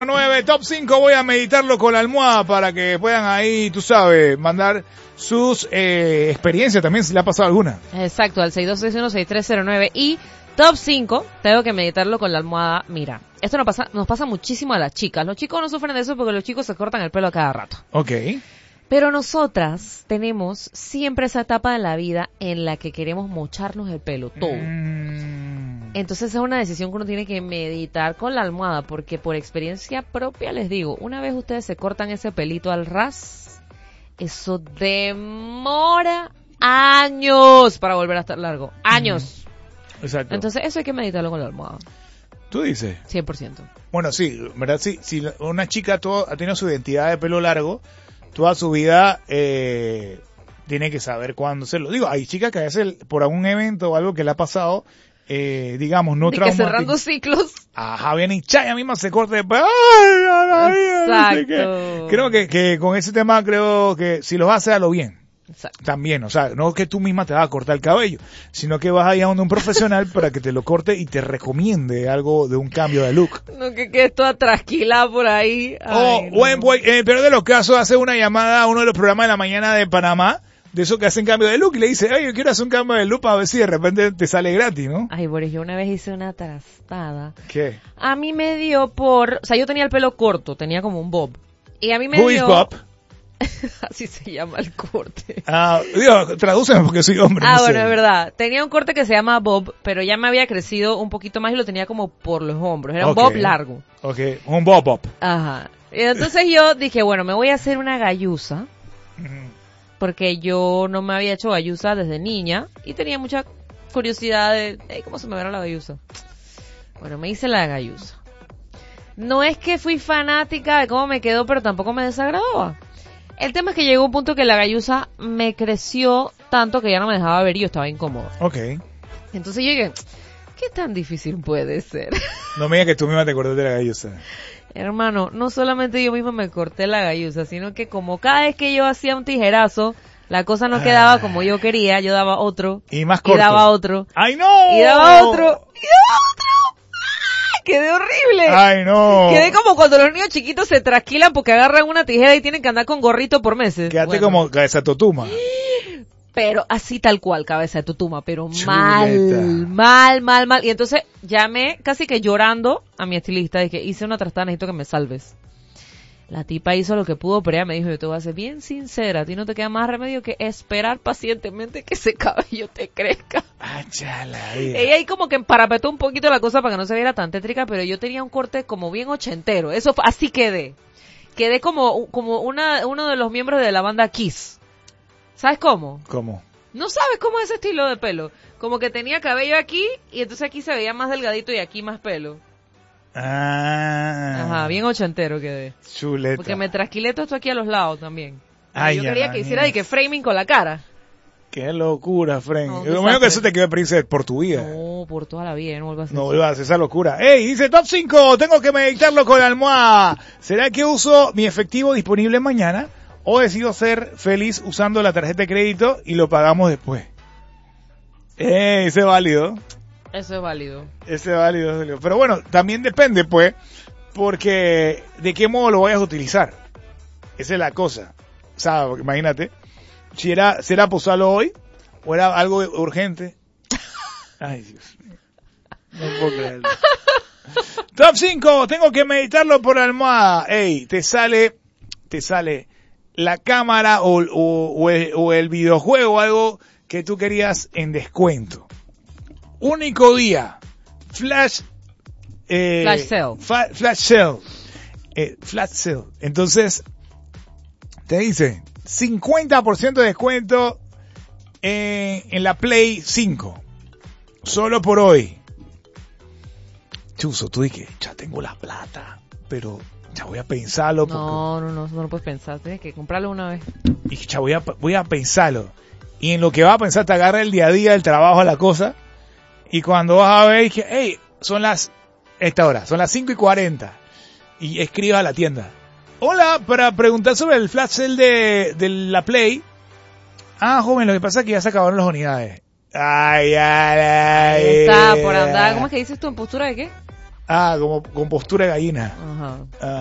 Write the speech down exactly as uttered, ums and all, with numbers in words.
nueve, top cinco, voy a meditarlo con la almohada para que puedan ahí, tú sabes, mandar sus eh, experiencias también, si le ha pasado alguna. Exacto, al seis dos seis uno seis tres cero nueve. Y top cinco, tengo que meditarlo con la almohada. Mira, esto nos pasa, nos pasa muchísimo a las chicas. Los chicos no sufren de eso porque los chicos se cortan el pelo a cada rato. Ok. Pero nosotras tenemos siempre esa etapa de la vida en la que queremos mocharnos el pelo, todo. Mm. Entonces es una decisión que uno tiene que meditar con la almohada, porque por experiencia propia les digo, una vez ustedes se cortan ese pelito al ras, eso demora años para volver a estar largo. Años. Mm. Exacto. Entonces eso hay que meditarlo con la almohada. ¿Tú dices? cien por ciento. Bueno, sí, ¿verdad? Sí, si una chica todo, ha tenido su identidad de pelo largo, toda su vida eh, tiene que saber cuándo hacerlo. Digo, hay chicas que a veces por algún evento o algo que le ha pasado, eh, digamos, no traumático. Cerrando ciclos. Ajá, viene y chaya misma se corta de pelo. ¡Ay, ay, ay! Exacto. Creo que, que con ese tema creo que si lo vas a hacer, hazlo bien. Exacto. También, o sea, no que tú misma te vas a cortar el cabello, sino que vas a ir a donde un profesional para que te lo corte y te recomiende algo de un cambio de look. No, que quedes toda trasquilada por ahí. O, no. o en, en el peor de los casos, hace una llamada a uno de los programas de la mañana de Panamá, de esos que hacen cambio de look, y le dice, ay, yo quiero hacer un cambio de look para ver si de repente te sale gratis, ¿no? Ay, Boris, yo una vez hice una trastada. ¿Qué? A mí me dio por... O sea, yo tenía el pelo corto, tenía como un bob. Y a mí me Who dio... is Bob? Así se llama el corte. Ah, digo, tradúceme porque soy hombre. Ah, no bueno, sé. es verdad. Tenía un corte que se llama bob, pero ya me había crecido un poquito más y lo tenía como por los hombros. Era un Ok. bob largo. Ok, un Bob Bob. Ajá. Y entonces yo dije, bueno, me voy a hacer una gallusa, Ujú. porque yo no me había hecho gallusa desde niña y tenía mucha curiosidad de, hey, ¿cómo se me verá la gallusa? Bueno, me hice la gallusa. No es que fui fanática de cómo me quedó, pero tampoco me desagradaba. El tema es que llegó un punto que la gallusa me creció tanto que ya no me dejaba ver y yo estaba incómoda. Ok. Entonces yo dije, ¿qué tan difícil puede ser? No me digas que tú misma te acordaste de la gallosa. Hermano, no solamente yo misma me corté la gallusa, sino que como cada vez que yo hacía un tijerazo, la cosa no quedaba como yo quería, yo daba otro. Y más Y corto. daba otro. ¡Ay, no! Y daba otro. Y daba otro. ¡Ah! ¡Quedé horrible! ¡Ay, no! Quedé como cuando los niños chiquitos se trasquilan porque agarran una tijera y tienen que andar con gorrito por meses. Quédate Bueno, como cabeza totuma. pero así tal cual, cabeza de tutuma, pero Chuleta. mal, mal, mal, mal. Y entonces llamé casi que llorando a mi estilista, dije, hice una trastada, necesito que me salves. La tipa hizo lo que pudo, pero ella me dijo, yo te voy a ser bien sincera, a ti no te queda más remedio que esperar pacientemente que ese cabello te crezca. ¡Ay, chala! vida. Ella ahí como que emparapetó un poquito la cosa para que no se viera tan tétrica, pero yo tenía un corte como bien ochentero, eso fue- así quedé. Quedé como, como una, uno de los miembros de la banda Kiss. ¿Sabes cómo? ¿Cómo? No sabes cómo es ese estilo de pelo. Como que tenía cabello aquí y entonces aquí se veía más delgadito y aquí más pelo. Ah. Ajá, bien ochentero quedé. Chuleta. Porque me trasquilé todo esto aquí a los lados también. Ay, yo quería Ana que hiciera de Inés. que framing con la cara. ¡Qué locura, Fren! No, Lo menos que desastre. eso te quede príncipe por tu vida. No, por toda la vida, no vuelvo a hacer No eso. vuelvas a hacer esa locura. ¡Ey! Dice top cinco. Tengo que meditarlo con la almohada. ¿Será que uso mi efectivo disponible mañana? ¿O decido ser feliz usando la tarjeta de crédito y lo pagamos después? ¡Ey! Ese es válido. Eso es válido. Ese es válido. ese es válido. Pero bueno, también depende, pues, porque de qué modo lo vayas a utilizar. Esa es la cosa. O sea, porque imagínate, si era, si era para usarlo hoy, o era algo urgente. Ay, Dios mío. No puedo creerlo. Top cinco, tengo que meditarlo por la almohada. Ey, te sale, te sale la cámara o, o, o, el, o el videojuego, algo que tú querías en descuento. Único día, flash, eh, Flash sale. fa- flash sale, eh, flash sale. Entonces, te dice cincuenta por ciento de descuento en, en la Play cinco. Solo por hoy. Chuzo, tú dices, ya tengo la plata, pero ya voy a pensarlo. Porque, No, no, no, no lo puedes pensar. Tienes que comprarlo una vez. y ya voy a, voy a pensarlo. Y en lo que vas a pensar te agarra el día a día, el trabajo, la cosa. Y cuando vas a ver, que, hey, son las, esta hora, son las cinco y cuarenta. Y escribas a la tienda. Hola, para preguntar sobre el flash sale de, de la Play. Ah, joven, lo que pasa es que ya se acabaron las unidades. Ay, ay, ay. Está por andar. ¿Cómo es que dices tú? ¿En postura de qué? Ah, como con postura de gallina. Ajá. Ah.